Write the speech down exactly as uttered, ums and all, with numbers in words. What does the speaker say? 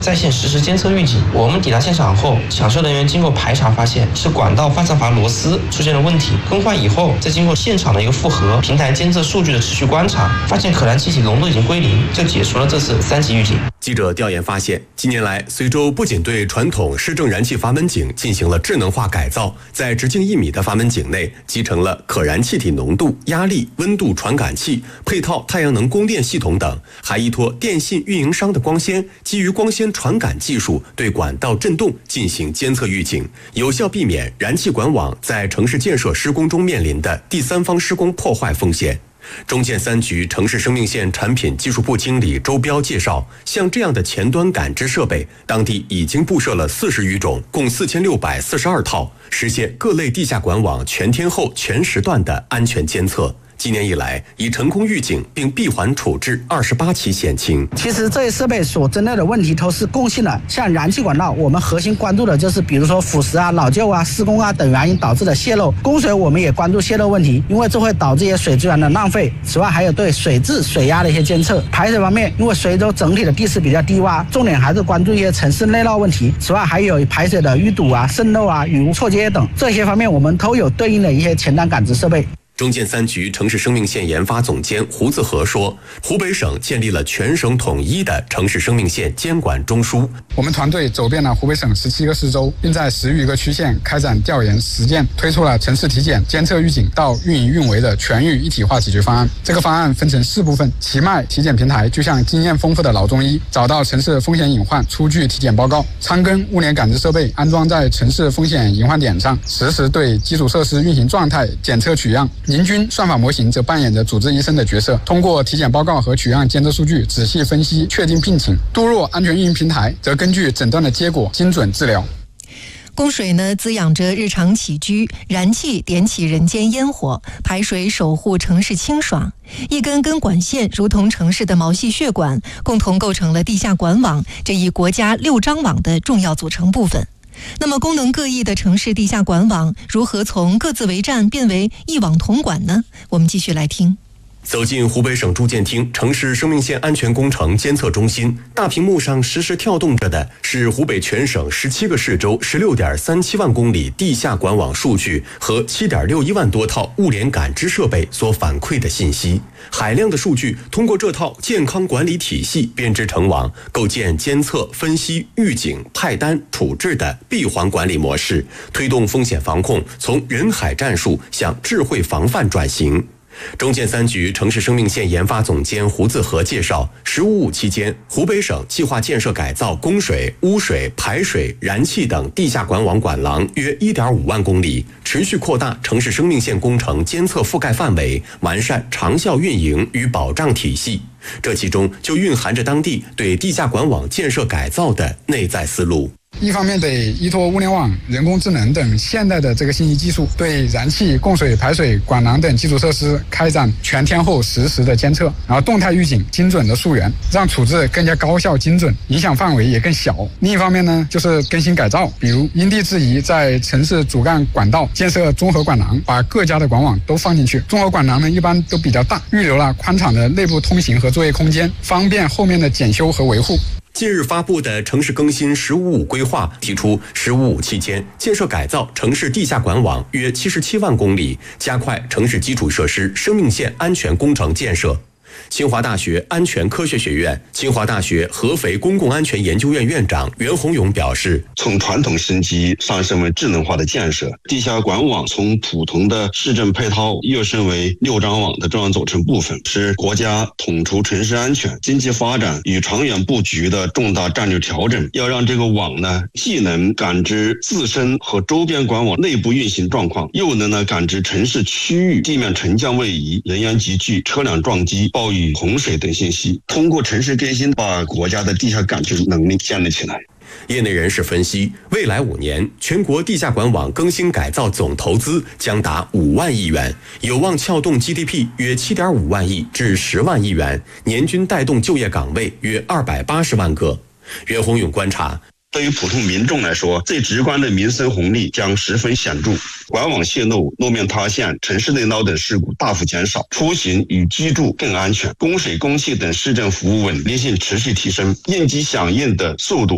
在线实时监测预警。我们抵达现场后，抢修人员经过排查发现是管道方向阀螺丝出现了问题，更换以后，再经过现场的一个复核、平台监测数据的持续观察，发现可燃气体浓度已经归零，就解除了这次三级预警。 记者调研发现，近年来随州不仅对传统市政燃气阀门井进行了智能化改造，在直径一米的阀门井内集成了可燃气体浓度、压力、温度传感器，配套太阳能供电系统等，还依托电信运营商的光纤，基于光纤传感技术对管道振动进行监测预警，有效避免燃气管网在城市建设施工中面临的第三方施工破坏风险。中建三局城市生命线产品技术部经理周彪介绍，像这样的前端感知设备，当地已经布设了四十余种，共四千六百四十二套，实现各类地下管网全天候、全时段的安全监测。今年以来，已成功预警并闭环处置二十八起险情。 其实这些设备所针对的问题都是共性的，像燃气管道，我们核心关注的就是比如说腐蚀啊、老旧啊、施工啊等原因导致的泄漏。供水我们也关注泄漏问题，因为这会导致一些水资源的浪费。此外，还有对水质、水压的一些监测。排水方面，因为随州整体的地势比较低洼，重点还是关注一些城市内涝问题。此外，还有排水的淤堵啊、渗漏啊、雨污错接等这些方面，我们都有对应的一些前端感知设备。 中建三局城市生命线研发总监胡自和说，湖北省建立了全省统一的城市生命线监管中枢。 我们团队走遍了湖北省十七个市州，并在十余个区县开展调研实践，推出了城市体检、监测预警到运营运维的全域一体化解决方案。这个方案分成四部分：奇迈体检平台就像经验丰富的老中医，找到城市风险隐患，出具体检报告；仓根物联感知设备安装在城市风险隐患点上，实时对基础设施运行状态检测取样。宁军算法模型则扮演着主治医生的角色，通过体检报告和取样监测数据仔细分析确定病情。杜若安全运营平台则根据诊断的结果精准治疗。 供水呢滋养着日常起居，燃气点起人间烟火，排水守护城市清爽。一根根管线如同城市的毛细血管，共同构成了地下管网这一国家六张网的重要组成部分。那么功能各异的城市地下管网如何从各自为战变为一网统管呢？我们继续来听。 走进湖北省住建厅城市生命线安全工程监测中心，大屏幕上实时跳动着的是湖北全省十七个市州十六点三七万公里地下管网数据和七点六一万多套物联感知设备所反馈的信息。海量的数据通过这套健康管理体系编织成网，构建监测、分析、预警、派单、处置的闭环管理模式，推动风险防控从人海战术向智慧防范转型。中建三局城市生命线研发总监胡自和介绍，十五五期间，湖北省计划建设改造供水、污水、排水、燃气等地下管网管廊约 一点五万公里，持续扩大城市生命线工程监测覆盖范围，完善长效运营与保障体系。这其中就蕴含着当地对地下管网建设改造的内在思路。 一方面得依托物联网、人工智能等现代的这个信息技术，对燃气、供水、排水、管廊等基础设施开展全天候实时的监测，然后动态预警、精准的溯源，让处置更加高效精准，影响范围也更小。另一方面呢，就是更新改造，比如因地制宜，在城市主干管道建设综合管廊，把各家的管网都放进去。综合管廊呢，一般都比较大，预留了宽敞的内部通行和作业空间，方便后面的检修和维护。 近日发布的城市更新“十五五”规划提出，“十五五”期间建设改造城市地下管网约七十七万公里，加快城市基础设施生命线安全工程建设。清华大学安全科学学院、清华大学合肥公共安全研究院院长袁宏勇表示， 从传统升级上升为智能化的建设，地下管网从普通的市政配套跃升为六张网的重要组成部分，是国家统筹城市安全、经济发展与长远布局的重大战略调整。要让这个网呢，既能感知自身和周边管网内部运行状况，又能呢感知城市区域地面沉降位移、人员集聚、车辆撞击、暴雨、洪水等信息，通过城市更新把国家的地下感知能力建立起来。 业内人士分析，未来五年全国地下管网更新改造总投资将达五万亿元，有望撬动 G D P 约 七点五万亿至十万亿元，年均带动就业岗位约二百八十万个。袁宏勇观察， 对于普通民众来说，最直观的民生红利将十分显著，管网泄漏、路面塌陷、城市内涝等事故大幅减少，出行与居住更安全，供水供气等市政服务稳定性持续提升，应急响应的速度